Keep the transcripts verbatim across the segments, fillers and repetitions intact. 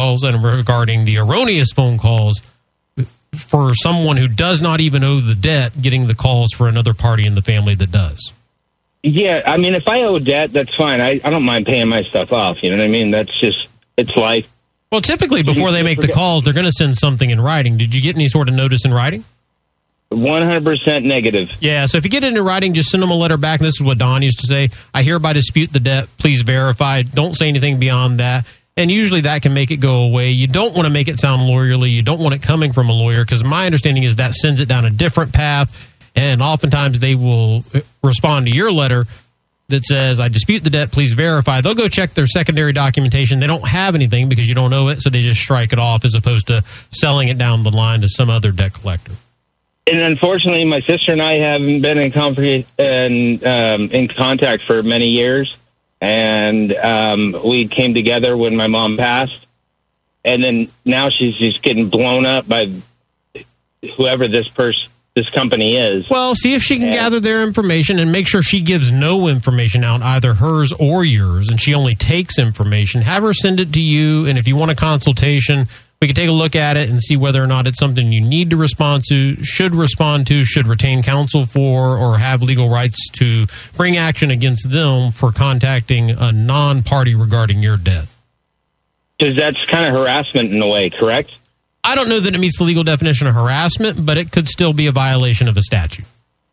calls and regarding the erroneous phone calls for someone who does not even owe the debt getting the calls for another party in the family that does. Yeah, I mean, if I owe debt, that's fine. I, I don't mind paying my stuff off. You know what I mean? That's just, it's life. Well, typically, before they make the calls, they're going to send something in writing. Did you get any sort of notice in writing? one hundred percent negative. Yeah, so if you get it in writing, just send them a letter back. This is what Don used to say. I hereby dispute the debt. Please verify. Don't say anything beyond that. And usually that can make it go away. You don't want to make it sound lawyerly. You don't want it coming from a lawyer, because my understanding is that sends it down a different path. And oftentimes they will respond to your letter that says, I dispute the debt, please verify. They'll go check their secondary documentation. They don't have anything because you don't owe it, so they just strike it off as opposed to selling it down the line to some other debt collector. And unfortunately, my sister and I haven't been in, conf- in, um, in contact for many years. And um, we came together when my mom passed. And then now she's just getting blown up by whoever this person, this company is. Well, see if she can and, gather their information and make sure she gives no information out, either hers or yours, and she only takes information. Have her send it to you, and if you want a consultation, we can take a look at it and see whether or not it's something you need to respond to, should respond to, should retain counsel for, or have legal rights to bring action against them for contacting a non-party regarding your debt. Because that's kind of harassment in a way, correct? I don't know that it meets the legal definition of harassment, but it could still be a violation of a statute.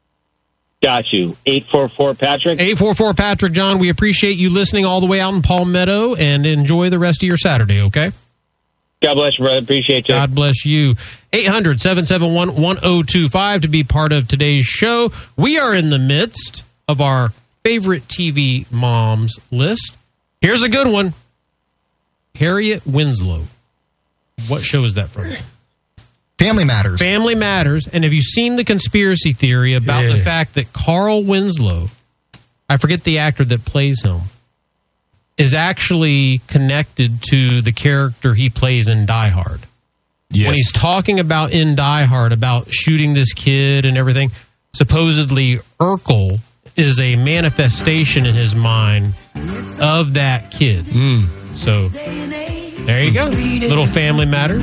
Got you. eight four four Patrick. eight four four Patrick, John. We appreciate you listening all the way out in Palmetto, and enjoy the rest of your Saturday, okay? God bless you, brother. Appreciate you. God bless you. eight hundred, seven seven one, one oh two five to be part of today's show. We are in the midst of our favorite T V moms list. Here's a good one. Harriet Winslow. What show is that from? Family Matters. Family Matters. And have you seen the conspiracy theory about yeah. the fact that Carl Winslow, I forget the actor that plays him, is actually connected to the character he plays in Die Hard? Yes. When he's talking about in Die Hard about shooting this kid and everything, supposedly Urkel is a manifestation in his mind of that kid. Mm. So there you go. Little Family Matters.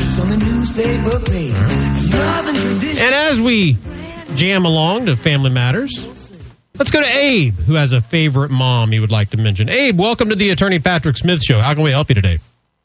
Right. And as we jam along to Family Matters, let's go to Abe, who has a favorite mom he would like to mention. Abe, welcome to the Attorney Patrick Smith Show. How can we help you today?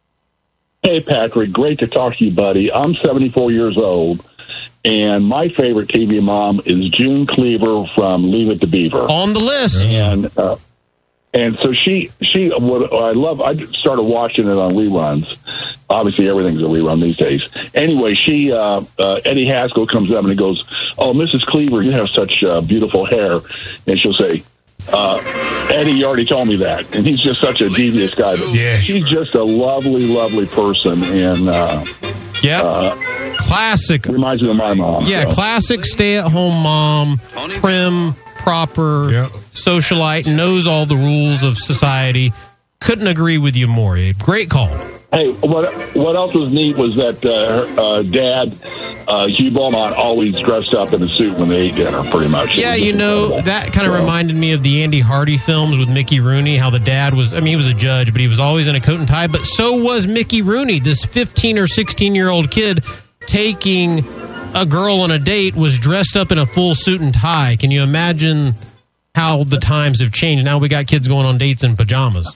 Hey, Patrick. Great to talk to you, buddy. I'm seventy-four years old, and my favorite T V mom is June Cleaver from Leave It to Beaver. On the list. And uh, and so she, she what I love, I started watching it on reruns. Obviously, everything's a rerun these days. Anyway, she, uh, uh, Eddie Haskell comes up and he goes, "Oh, Missus Cleaver, you have such uh, beautiful hair." And she'll say, uh, "Eddie, you already told me that." And he's just such a devious guy. But yeah. She's just a lovely, lovely person. And, uh, yeah, uh, classic. Reminds me of my mom. Yeah, so. Classic stay-at-home mom, prim, proper, yep. socialite, knows all the rules of society. Couldn't agree with you more, Abe. Great call. Hey, what what else was neat was that uh, her uh, dad, uh, Hugh Beaumont, always dressed up in a suit when they ate dinner, pretty much. Yeah, you know, incredible. That kind of so. reminded me of the Andy Hardy films with Mickey Rooney, how the dad was, I mean, he was a judge, but he was always in a coat and tie, but so was Mickey Rooney, this fifteen or sixteen-year-old kid taking a girl on a date, was dressed up in a full suit and tie. Can you imagine how the times have changed? Now we got kids going on dates in pajamas.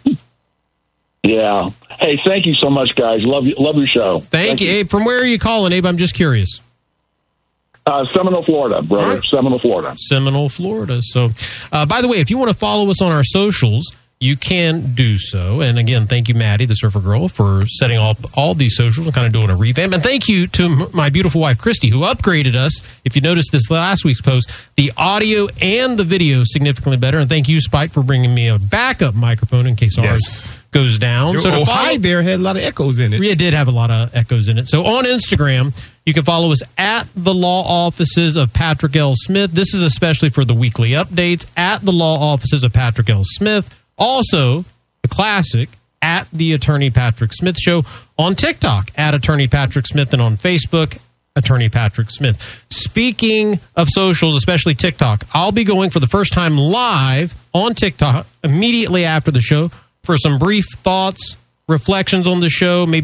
Yeah. Hey, thank you so much, guys. Love you. Love your show. Thank, thank you, Abe. From where are you calling, Abe? I'm just curious. Uh, Seminole, Florida, brother. Right. Seminole, Florida. Seminole, Florida. So, uh, by the way, if you want to follow us on our socials, you can do so. And again, thank you, Maddie, the surfer girl, for setting up all these socials and kind of doing a revamp. And thank you to my beautiful wife, Christy, who upgraded us. If you noticed this last week's post, the audio and the video significantly better. And thank you, Spike, for bringing me a backup microphone in case ours yes. goes down. Your so to follow, there had a lot of echoes in it. It did have a lot of echoes in it. So on Instagram, you can follow us at the law offices of Patrick L. Smith. This is especially for the weekly updates at the law offices of Patrick L. Smith. Also, the classic at the Attorney Patrick Smith Show on TikTok at Attorney Patrick Smith, and on Facebook, Attorney Patrick Smith. Speaking of socials, especially TikTok, I'll be going for the first time live on TikTok immediately after the show for some brief thoughts, reflections on the show, maybe